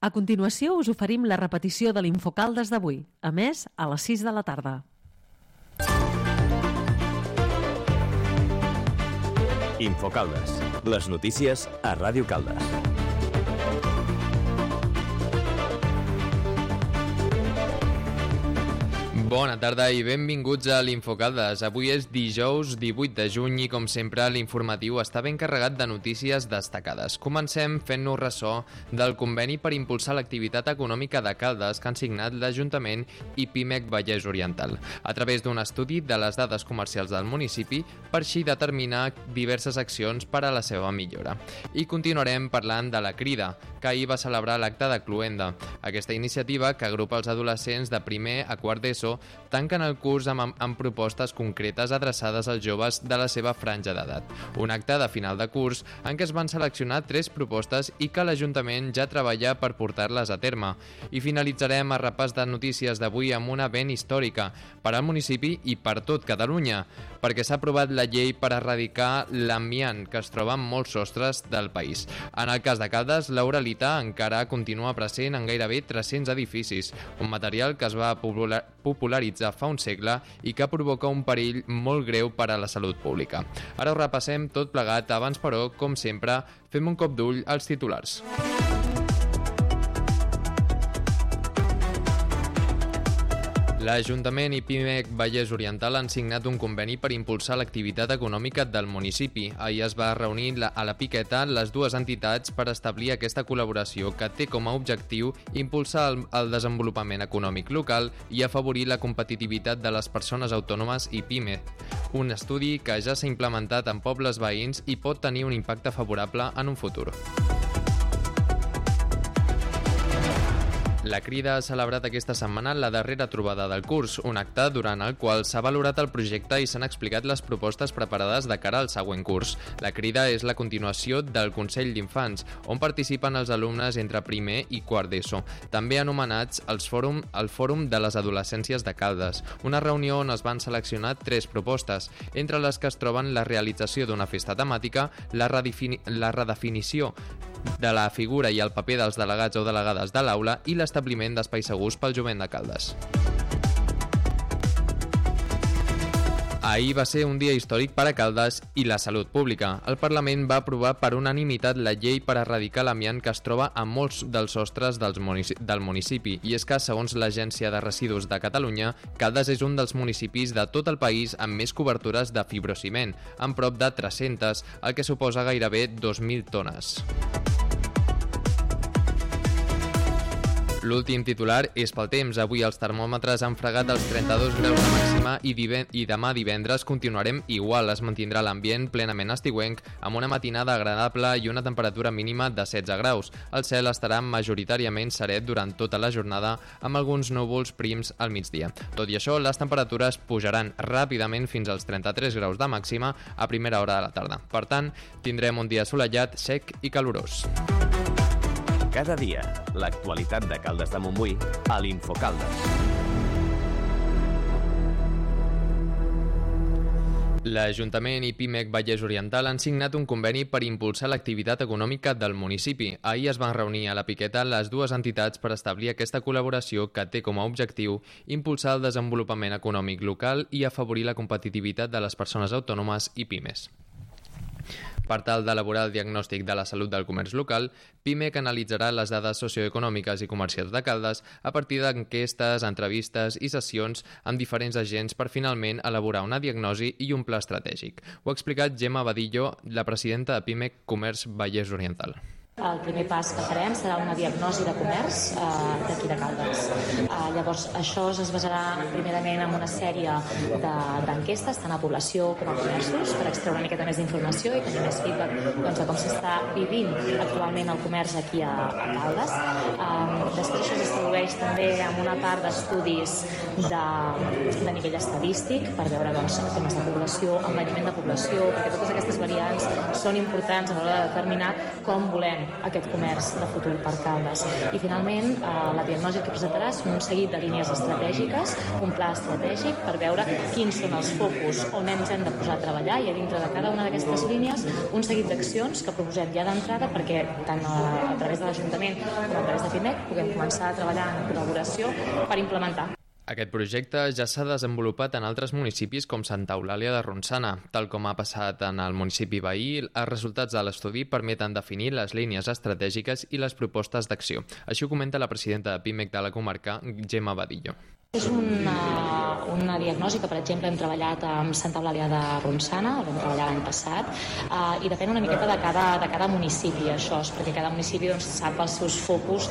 A continuació us oferim la repetició de l'Infocaldes d'avui, a més a les 6 de la tarda. Infocaldes, les notícies a Ràdio Caldes. Bona tarda i benvinguts a l'Infocaldes. Avui és dijous 18 de juny i, com sempre, l'informatiu està ben carregat de notícies destacades. Comencem fent-nos ressò del conveni per impulsar l'activitat econòmica de Caldes que han signat l'Ajuntament i Pimec Vallès Oriental, a través d'un estudi de les dades comercials del municipi per així determinar diverses accions per a la seva millora. I continuarem parlant de la Crida, que ahir va celebrar l'acte de Cluenda. Aquesta iniciativa, que agrupa els adolescents de primer a quart d'ESO, tanquen el curs amb propostes concretes adreçades als joves de la seva franja d'edat. Un acte de final de curs en què es van seleccionar 3 propostes i que l'Ajuntament ja treballa per portar-les a terme. I finalitzarem el repàs de notícies d'avui amb una ben històrica per al municipi i per tot Catalunya, perquè s'ha aprovat la llei per erradicar l'amiant que es troba en molts sostres del país. En el cas de Caldes, l'uralita encara continua present en gairebé 300 edificis, un material que es va popularitzar fa un segle i que provoca un perill molt greu per a la salut pública. Ara ho repassem tot plegat, abans però, com sempre, fem un cop d'ull als titulars. L'Ajuntament i Pimec Vallès Oriental han signat un conveni per impulsar l'activitat econòmica del municipi. Ahir es va reunir a la Piqueta les dues entitats per establir aquesta col·laboració que té com a objectiu impulsar el desenvolupament econòmic local i afavorir la competitivitat de les persones autònomes i PIME. Un estudi que ja s'ha implementat en pobles veïns i pot tenir un impacte favorable en un futur. La Crida ha celebrat aquesta setmana la darrera trobada del curs, un acte durant el qual s'ha valorat el projecte i s'han explicat les propostes preparades de cara al següent curs. La Crida és la continuació del Consell d'Infants, on participen els alumnes entre primer i quart d'ESO, també anomenats el Fòrum de les Adolescències de Caldes, una reunió on es van seleccionar 3 propostes, entre les que es troben la realització d'una festa temàtica, la redefinició de la figura i el paper dels delegats o delegades de l'aula i l'establiment d'espais segurs pel jovent de Caldes. Ahir va ser un dia històric per a Caldes i la salut pública. El Parlament va aprovar per unanimitat la llei per erradicar l'amiant que es troba a molts dels sostres del municipi. I és que, segons l'Agència de Residus de Catalunya, Caldes és un dels municipis de tot el país amb més cobertures de fibrociment, amb prop de 300, el que suposa gairebé 2.000 tones. L'últim titular és pel temps. Avui els termòmetres han fregat els 32 graus de màxima i demà divendres continuarem igual. Es mantindrà l'ambient plenament estiuenc amb una matinada agradable i una temperatura mínima de 16 graus. El cel estarà majoritàriament seret durant tota la jornada amb alguns núvols prims al migdia. Tot i això, les temperatures pujaran ràpidament fins als 33 graus de màxima a primera hora de la tarda. Per tant, tindrem un dia assolellat, sec i calorós. Cada dia, l'actualitat de Caldes de Montbui a l'Infocaldes. L'Ajuntament i Pimec Vallès Oriental han signat un conveni per impulsar l'activitat econòmica del municipi. Ahir es van reunir a la Piqueta les dues entitats per establir aquesta col·laboració que té com a objectiu impulsar el desenvolupament econòmic local i afavorir la competitivitat de les persones autònomes i pimes. Per tal d'elaborar el diagnòstic de la salut del comerç local, Pimec analitzarà les dades socioeconòmiques i comercials de Caldes a partir d'enquestes, entrevistes i sessions amb diferents agents per finalment elaborar una diagnosi i un pla estratègic. Ho ha explicat Gemma Badillo, la presidenta de Pimec Comerç Vallès Oriental. El primer pas que farem serà una diagnosi de comerç d'aquí de Caldes. Llavors, això es basarà primerament en una sèrie d'enquestes, tant a població com a comerços, per extreure una miqueta més d'informació i tenir més feedback de com s'està vivint actualment el comerç aquí a Caldes. Després això es distribueix també en una part d'estudis de nivell estadístic per veure temes de població, envelliment de població, perquè totes aquestes variants són importants a l'hora de determinar com volem aquest comerç de futur per Caldes. I finalment, la diagnosi que presentarà és un seguit de línies estratègiques, un pla estratègic per veure quins són els focus on ens hem de posar a treballar i a dintre de cada una d'aquestes línies un seguit d'accions que proposem ja d'entrada perquè tant a través de l'Ajuntament com a través de FIMEC puguem començar a treballar en col·laboració per implementar. Aquest projecte ja s'ha desenvolupat en altres municipis com Santa Eulàlia de Ronçana. Tal com ha passat en el municipi veí, els resultats de l'estudi permeten definir les línies estratègiques i les propostes d'acció. Així ho comenta la presidenta de PIMEC de la comarca, Gemma Badillo. És una diagnosi que, per exemple, hem treballat amb Santa Eulàlia de Ronçana, el vam treballar l'any passat, i depèn una miqueta de cada municipi, això, perquè cada municipi sap els seus focus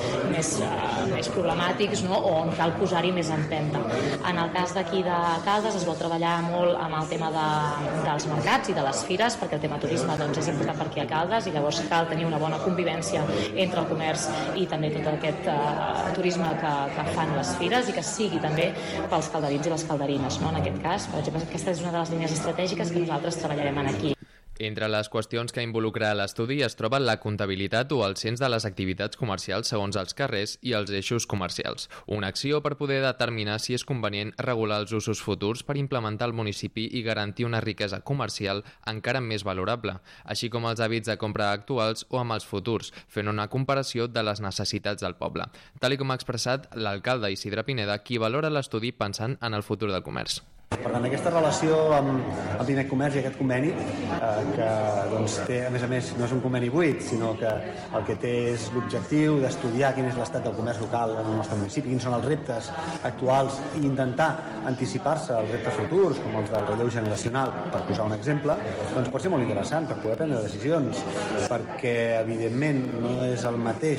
més problemàtics, no? O on cal posar-hi més empenta. En el cas d'aquí de Caldes es vol treballar molt amb el tema dels mercats i de les fires, perquè el tema turisme és important per aquí a Caldes i llavors cal tenir una bona convivència entre el comerç i també tot aquest turisme que fan les fires i que sigui també pels calderins i les calderines. No? En aquest cas, per exemple, aquesta és una de les línies estratègiques que nosaltres treballarem aquí. Entre les qüestions que involucra l'estudi es troben la comptabilitat o el cens de les activitats comercials segons els carrers i els eixos comercials. Una acció per poder determinar si és convenient regular els usos futurs per implementar al municipi i garantir una riquesa comercial encara més valorable, així com els hàbits de compra actuals o amb els futurs, fent una comparació de les necessitats del poble. Tal com ha expressat l'alcalde Isidre Pineda, qui valora l'estudi pensant en el futur del comerç. Per tant, aquesta relació amb PIMEC Comerç i aquest conveni, que té, a més, no és un conveni buit, sinó que el que té és l'objectiu d'estudiar quin és l'estat del comerç local en el nostre municipi, quins són els reptes actuals i intentar anticipar-se als reptes futurs, com els del relleu generacional, per posar un exemple, doncs pot ser molt interessant per poder prendre decisions, perquè, evidentment, no són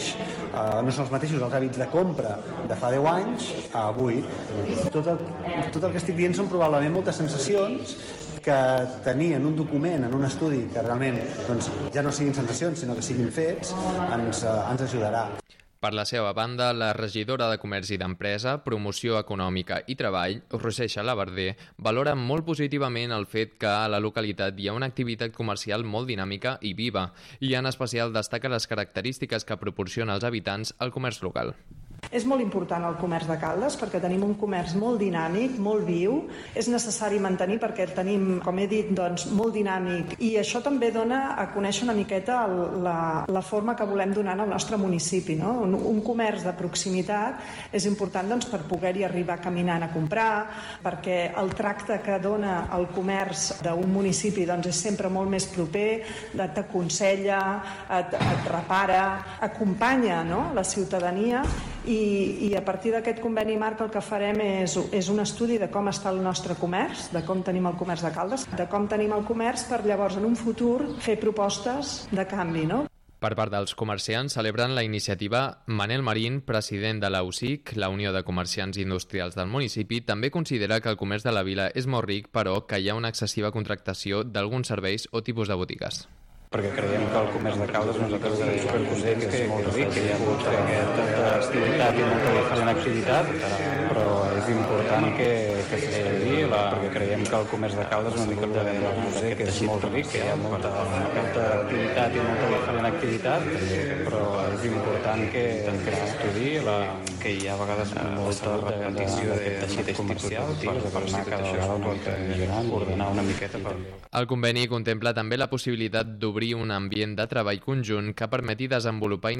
els mateixos els hàbits de compra de fa 10 anys a avui. Tot el que estic dient són probablement moltes sensacions que tenir en un document, en un estudi, que realment ja no siguin sensacions, sinó que siguin fets, ens ajudarà. Per la seva banda, la regidora de Comerç i d'Empresa, Promoció Econòmica i Treball, Roser Xalabarder, valora molt positivament el fet que a la localitat hi ha una activitat comercial molt dinàmica i viva, i en especial destaca les característiques que proporciona als habitants el comerç local. És molt important el comerç de Caldes perquè tenim un comerç molt dinàmic, molt viu. És necessari mantenir perquè el tenim, com he dit, molt dinàmic i això també dona a conèixer una miqueta la forma que volem donar al nostre municipi. No? Un comerç de proximitat és important per poder-hi arribar caminant a comprar, perquè el tracte que dona el comerç d'un municipi és sempre molt més proper, t'aconsella, et repara, acompanya la ciutadania i a partir d'aquest conveni marc el que farem és un estudi de com està el nostre comerç, de com tenim el comerç de Caldes, de com tenim el comerç per llavors en un futur fer propostes de canvi. No? Per part dels comerciants celebren la iniciativa. Manel Marín, president de la UCIC, la Unió de Comerciants Industrials del municipi, també considera que el comerç de la vila és molt ric, però que hi ha una excessiva contractació d'alguns serveis o tipus de botigues. Perquè creiem que el comerç de Caldes nosaltres considerem que és ric, que hi ha hagut tanta activitat i molta diferent activitat, però és important que s'estudi, perquè creiem que el comerç de Caldes una mica que és molt ric, que hi ha molta activitat i molta diferent activitat, però és important que s'estudi, que hi ha a vegades molta repetició de teixit comercial per anar cada vegada una mica millorant, ordenar una miqueta. El conveni contempla també la possibilitat d'obrir un ambient de treball conjunt que permeti desenvolupar